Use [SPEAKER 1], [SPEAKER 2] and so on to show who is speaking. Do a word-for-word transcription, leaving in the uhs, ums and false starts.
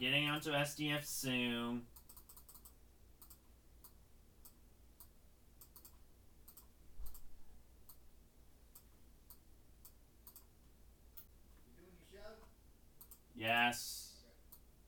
[SPEAKER 1] getting onto S D F soon.
[SPEAKER 2] You doing your show?
[SPEAKER 1] Yes.